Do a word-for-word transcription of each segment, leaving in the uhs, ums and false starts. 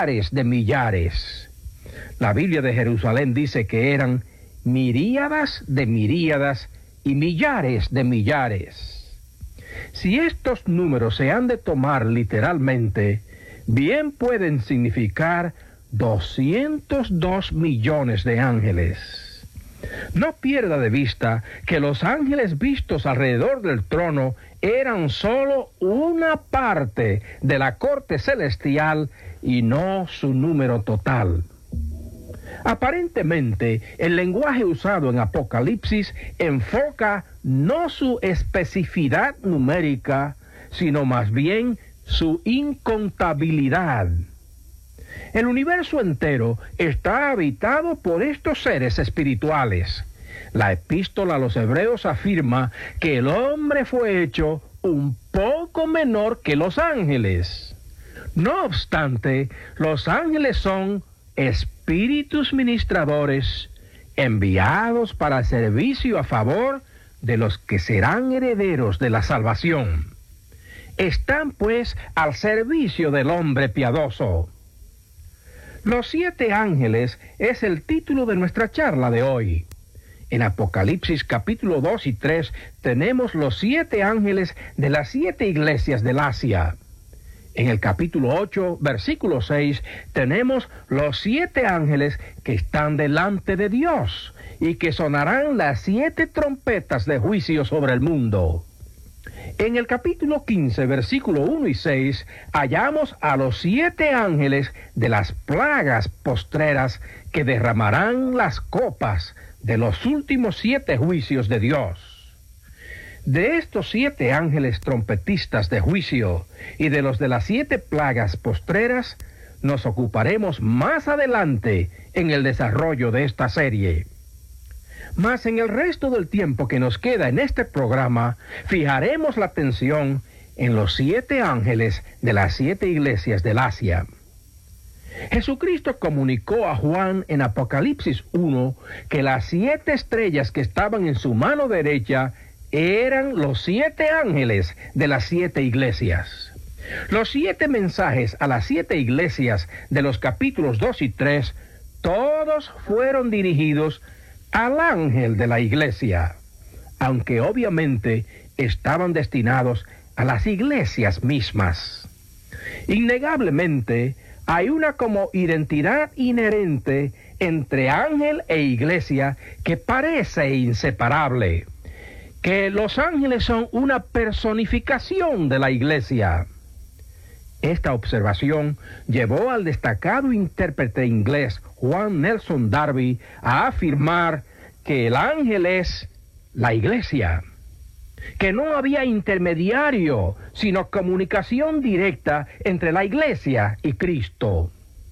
millares de millares. La Biblia de Jerusalén dice que eran miríadas de miríadas y millares de millares. Si estos números se han de tomar literalmente, bien pueden significar doscientos dos millones de ángeles. No pierda de vista que los ángeles vistos alrededor del trono eran solo una parte de la corte celestial y no su número total. Aparentemente, el lenguaje usado en Apocalipsis enfoca no su especificidad numérica, sino más bien su incontabilidad. El universo entero está habitado por estos seres espirituales. La epístola a los Hebreos afirma que el hombre fue hecho un poco menor que los ángeles. No obstante, los ángeles son espíritus ministradores enviados para servicio a favor de los que serán herederos de la salvación. Están pues al servicio del hombre piadoso. Los siete ángeles es el título de nuestra charla de hoy. En Apocalipsis capítulo dos y tres tenemos los siete ángeles de las siete iglesias del Asia. En el capítulo ocho, versículo seis, tenemos los siete ángeles que están delante de Dios y que sonarán las siete trompetas de juicio sobre el mundo. En el capítulo quince, versículo uno y seis, hallamos a los siete ángeles de las plagas postreras que derramarán las copas de los últimos siete juicios de Dios. De estos siete ángeles trompetistas de juicio y de los de las siete plagas postreras, nos ocuparemos más adelante en el desarrollo de esta serie. Mas en el resto del tiempo que nos queda en este programa, fijaremos la atención en los siete ángeles de las siete iglesias del Asia. Jesucristo comunicó a Juan en Apocalipsis uno que las siete estrellas que estaban en su mano derecha eran los siete ángeles de las siete iglesias. Los siete mensajes a las siete iglesias de los capítulos dos y tres, todos fueron dirigidos al ángel de la iglesia, aunque obviamente estaban destinados a las iglesias mismas. Innegablemente, hay una como identidad inherente entre ángel e iglesia que parece inseparable, que los ángeles son una personificación de la iglesia. Esta observación llevó al destacado intérprete inglés Juan Nelson Darby a afirmar que el ángel es la iglesia, que no había intermediario, sino comunicación directa entre la iglesia y Cristo.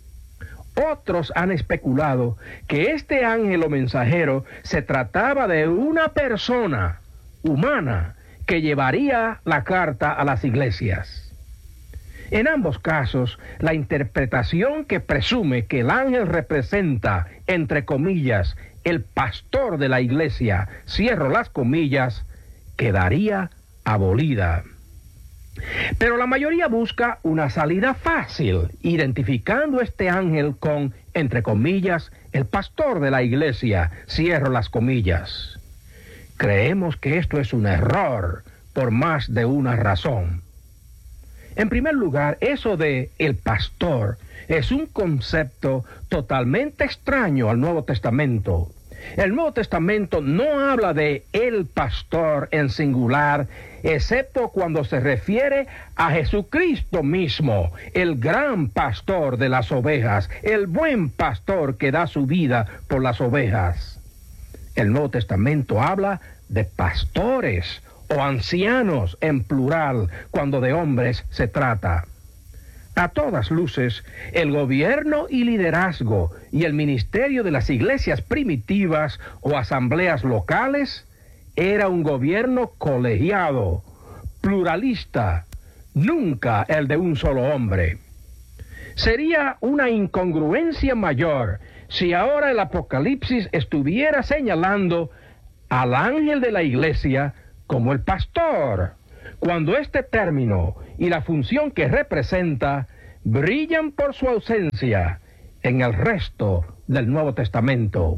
Otros han especulado que este ángel o mensajero se trataba de una persona humana que llevaría la carta a las iglesias. En ambos casos, la interpretación que presume que el ángel representa, entre comillas, el pastor de la iglesia, cierro las comillas, quedaría abolida. Pero la mayoría busca una salida fácil, identificando este ángel con, entre comillas, el pastor de la iglesia, cierro las comillas. Creemos que esto es un error por más de una razón. En primer lugar, eso de el pastor es un concepto totalmente extraño al Nuevo Testamento. El Nuevo Testamento no habla de el pastor en singular, excepto cuando se refiere a Jesucristo mismo, el gran pastor de las ovejas, el buen pastor que da su vida por las ovejas. El Nuevo Testamento habla de pastores o ancianos en plural cuando de hombres se trata. A todas luces, el gobierno y liderazgo y el ministerio de las iglesias primitivas o asambleas locales era un gobierno colegiado, pluralista, nunca el de un solo hombre. Sería una incongruencia mayor si ahora el Apocalipsis estuviera señalando al ángel de la iglesia como el pastor, cuando este término y la función que representa brillan por su ausencia en el resto del Nuevo Testamento.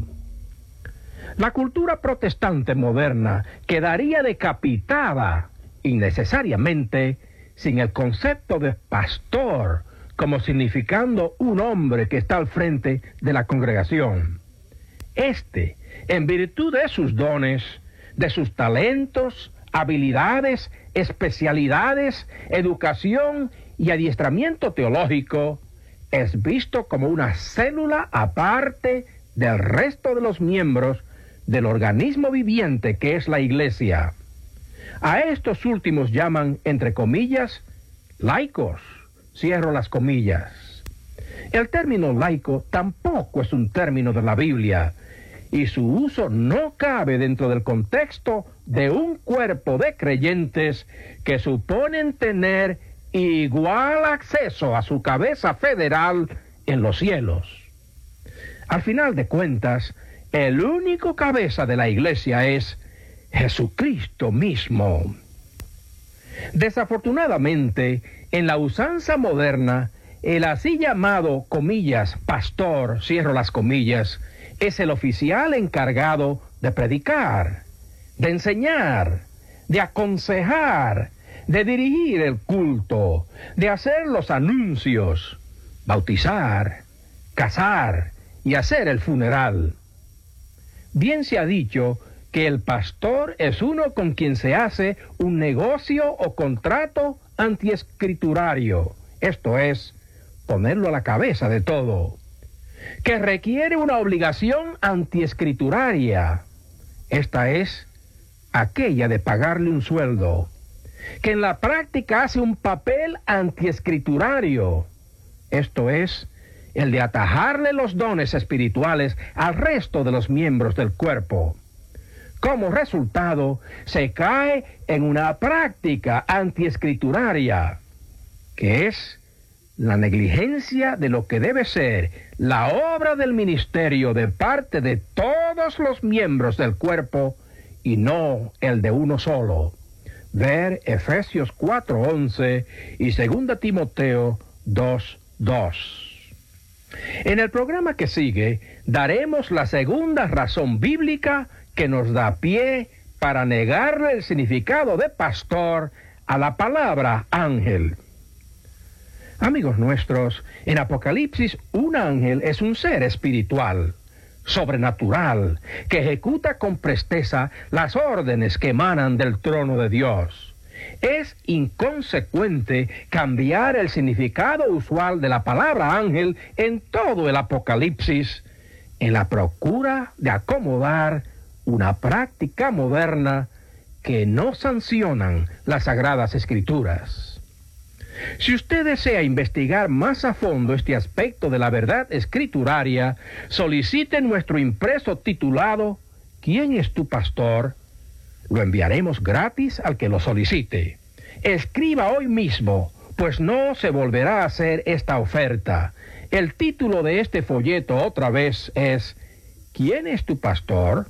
La cultura protestante moderna quedaría decapitada innecesariamente sin el concepto de pastor como significando un hombre que está al frente de la congregación. Este, en virtud de sus dones, de sus talentos, habilidades, especialidades, educación y adiestramiento teológico, es visto como una célula aparte del resto de los miembros del organismo viviente que es la Iglesia. A estos últimos llaman, entre comillas, laicos. Cierro las comillas. El término laico tampoco es un término de la Biblia, y su uso no cabe dentro del contexto de un cuerpo de creyentes que suponen tener igual acceso a su cabeza federal en los cielos. Al final de cuentas, el único cabeza de la Iglesia es Jesucristo mismo. Desafortunadamente, en la usanza moderna, el así llamado, comillas, pastor, cierro las comillas, es el oficial encargado de predicar, de enseñar, de aconsejar, de dirigir el culto, de hacer los anuncios, bautizar, casar y hacer el funeral. Bien se ha dicho que el pastor es uno con quien se hace un negocio o contrato antiescriturario, esto es, ponerlo a la cabeza de todo, que requiere una obligación antiescrituraria, esta es, aquella de pagarle un sueldo, que en la práctica hace un papel antiescriturario, esto es, el de atajarle los dones espirituales al resto de los miembros del cuerpo. Como resultado, se cae en una práctica antiescrituraria, que es la negligencia de lo que debe ser la obra del ministerio de parte de todos los miembros del cuerpo y no el de uno solo. Ver Efesios cuatro once y segunda Timoteo dos dos. En el programa que sigue, daremos la segunda razón bíblica que nos da pie para negarle el significado de pastor a la palabra ángel. Amigos nuestros, en Apocalipsis un ángel es un ser espiritual, sobrenatural, que ejecuta con presteza las órdenes que emanan del trono de Dios. Es inconsecuente cambiar el significado usual de la palabra ángel en todo el Apocalipsis, en la procura de acomodar una práctica moderna que no sancionan las Sagradas Escrituras. Si usted desea investigar más a fondo este aspecto de la verdad escrituraria, solicite nuestro impreso titulado ¿Quién es tu pastor? Lo enviaremos gratis al que lo solicite. Escriba hoy mismo, pues no se volverá a hacer esta oferta. El título de este folleto otra vez es ¿Quién es tu pastor?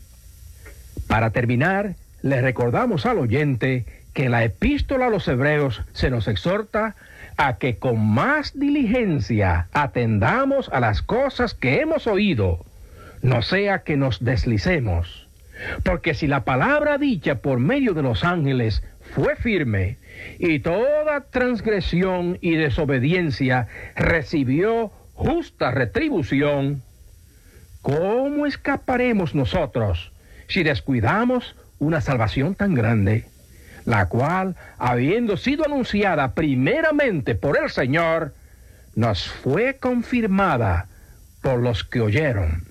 Para terminar, le recordamos al oyente que en la epístola a los Hebreos se nos exhorta a que con más diligencia atendamos a las cosas que hemos oído, no sea que nos deslicemos. Porque si la palabra dicha por medio de los ángeles fue firme, y toda transgresión y desobediencia recibió justa retribución, ¿cómo escaparemos nosotros si descuidamos una salvación tan grande, la cual, habiendo sido anunciada primeramente por el Señor, nos fue confirmada por los que oyeron?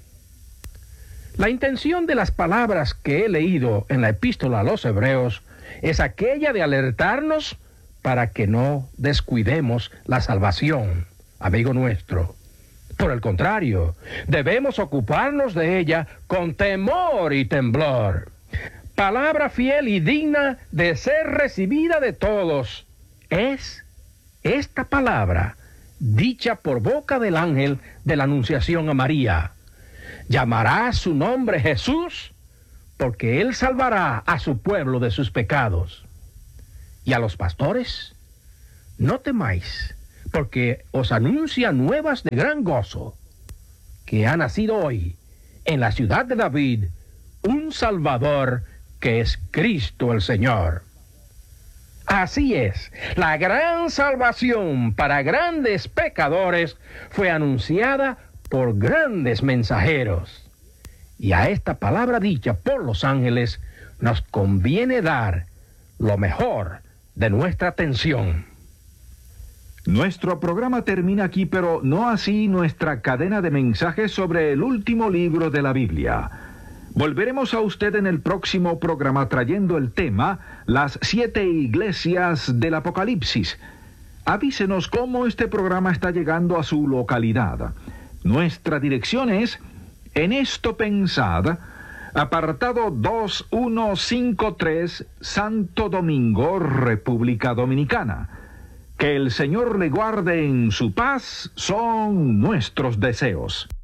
La intención de las palabras que he leído en la epístola a los Hebreos es aquella de alertarnos para que no descuidemos la salvación, amigo nuestro. Por el contrario, debemos ocuparnos de ella con temor y temblor. Palabra fiel y digna de ser recibida de todos es esta palabra, dicha por boca del ángel de la Anunciación a María. Llamará su nombre Jesús, porque él salvará a su pueblo de sus pecados. Y a los pastores, no temáis, porque os anuncia nuevas de gran gozo, que ha nacido hoy en la ciudad de David un Salvador que es Cristo el Señor. Así es, la gran salvación para grandes pecadores fue anunciada por grandes mensajeros. Y a esta palabra dicha por los ángeles nos conviene dar lo mejor de nuestra atención. Nuestro programa termina aquí, pero no así nuestra cadena de mensajes sobre el último libro de la Biblia. Volveremos a usted en el próximo programa trayendo el tema Las siete iglesias del Apocalipsis. Avísenos cómo este programa está llegando a su localidad. Nuestra dirección es En Esto Pensad, apartado dos mil ciento cincuenta y tres, Santo Domingo, República Dominicana. Que el Señor le guarde en su paz, son nuestros deseos.